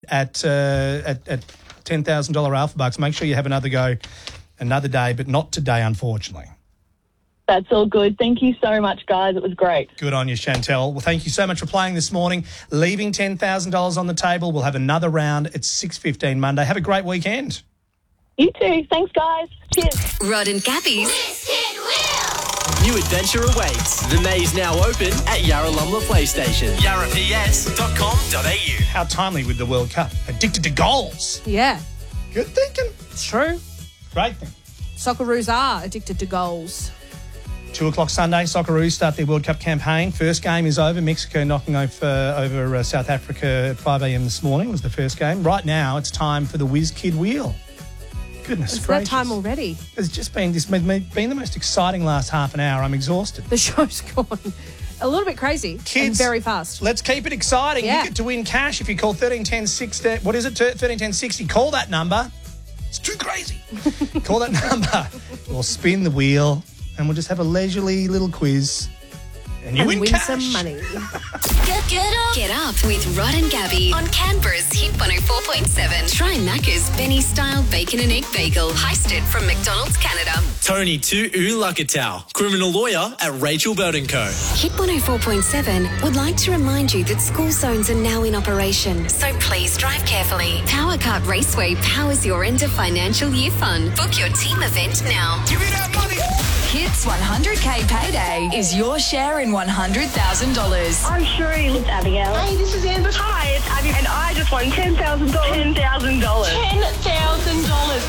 at $10,000 Alpha Bucks. Make sure you have another go another day, but not today, unfortunately. That's all good. Thank you so much, guys. It was great. Good on you, Chantel. Well, thank you so much for playing this morning, leaving $10,000 on the table. We'll have another round at 6:15 Monday. Have a great weekend. You too. Thanks, guys. Cheers. Rod and Gabby's New adventure awaits. The maze now open at Yarralumla PlayStation. yarraps.com.au. How timely with the World Cup. Addicted to goals. Yeah, Good thinking. it's true. Great thing. Socceroos are addicted to goals. 2 o'clock Sunday, Socceroos start their World Cup campaign. First game is over. Mexico knocking over South Africa at 5 a.m. this morning was the first game. Right now, it's time for the Whiz Kid Wheel. Goodness It's gracious. that time already. It's just been the most exciting last half an hour. I'm exhausted. The show's gone a little bit crazy and Kids, very fast. Let's keep it exciting. Yeah. You get to win cash if you call 131060. What is it? 131060. Call that number. It's too crazy. Call that number. We'll spin the wheel and we'll just have a leisurely little quiz. And you win cash. some money. Get up with Rod and Gabby on Canberra's Hit 104.7. Try Macca's Benny Style Bacon and Egg Bagel. Heisted from McDonald's Canada. Tony Tu Lakatau, criminal lawyer at Rachel Burton Co. Hit 104.7 would like to remind you that school zones are now in operation, so please drive carefully. Power Cut Raceway powers your end of financial year fun. Book your team event now. Give me that money. Hits 100K Payday is your share in $100,000. I'm Sheree. It's Abigail. Hey, this is Amber. Hi, it's Abby, and I just won $10,000. $10,000. $10,000.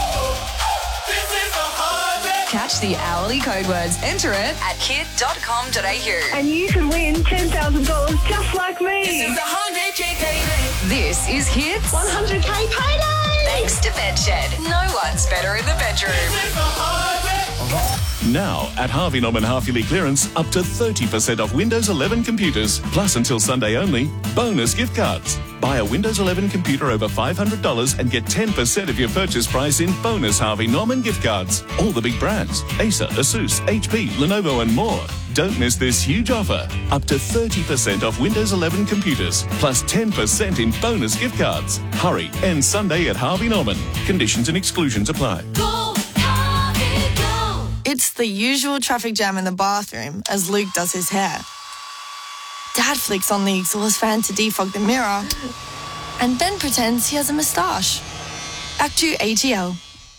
Catch the hourly code words. Enter it at kid.com.au. And you can win $10,000 just like me. This is Hits 100K payday. thanks to Bedshed. No one's better in the bedroom. Now, at Harvey Norman half-yearly clearance, up to 30% off Windows 11 computers. Plus, until Sunday only, bonus gift cards. Buy a Windows 11 computer over $500 and get 10% of your purchase price in bonus Harvey Norman gift cards. All the big brands: Acer, Asus, HP, Lenovo and more. Don't miss this huge offer. Up to 30% off Windows 11 computers, plus 10% in bonus gift cards. Hurry, end Sunday at Harvey Norman. Conditions and exclusions apply. It's the usual traffic jam in the bathroom as Luke does his hair. Dad flicks on the exhaust fan to defog the mirror and then pretends he has a moustache. Act 2 ATL.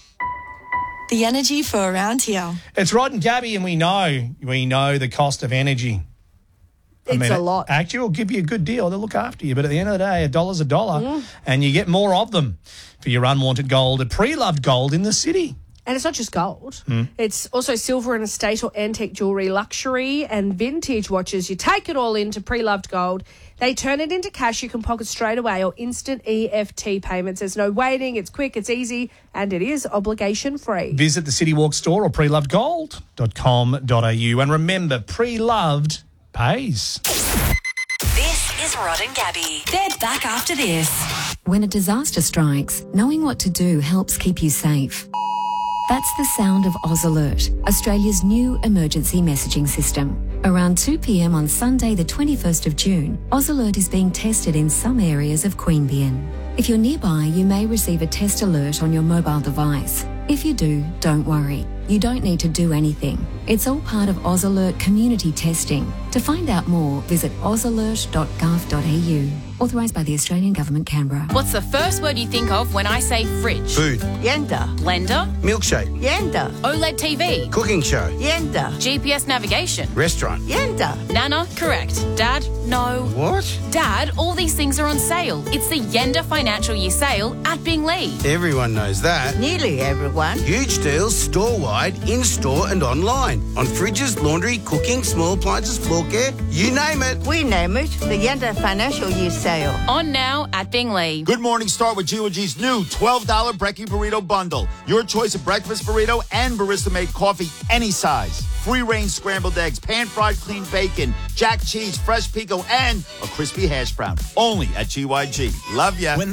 The energy for around here. It's Rod and Gabby, and we know the cost of energy. It's a lot. Actually, will give you a good deal. They'll look after you. But at the end of the day, $1's a dollar, and you get more of them for your unwanted gold at Pre-Loved Gold in the city. And it's not just gold. It's also silver and estate or antique jewellery, luxury and vintage watches. You take it all into Pre-Loved Gold. They turn it into cash you can pocket straight away or instant EFT payments. There's no waiting. It's quick, it's easy, and it is obligation-free. Visit the City Walk store or prelovedgold.com.au. And remember, Pre-Loved pays. This is Rod and Gabby. They're back after this. When a disaster strikes, knowing what to do helps keep you safe. That's the sound of Oz Alert, Australia's new emergency messaging system. Around 2 p.m. on Sunday, the 21st of June, Oz Alert is being tested in some areas of Queanbeyan. If you're nearby, you may receive a test alert on your mobile device. If you do, don't worry. You don't need to do anything. It's all part of Oz Alert community testing. To find out more, visit ozalert.gov.au. Authorised by the Australian Government, Canberra. What's the first word you think of when I say fridge? Food. Yenda. Blender. Milkshake. Yenda. OLED TV. Cooking show. Yenda. GPS navigation. Restaurant. Yenda. Nana, correct. Dad, no. What? Dad, all these things are on sale. It's the Yenda Financial Year Sale at Binglee. Everyone knows that. Nearly everyone. Huge deals store-wide, in-store and online. On fridges, laundry, cooking, small appliances, floor care, you name it. We name it the Yenda Financial Year Sale. On now at Binglee. Good morning, start with G&G's new $12 Brekkie Burrito Bundle. Your choice of breakfast burrito and barista-made coffee, any size. Free-range scrambled eggs, pan-fried clean bacon, jack cheese, fresh pico, and a crispy hash brown. Only at GYG. Love ya.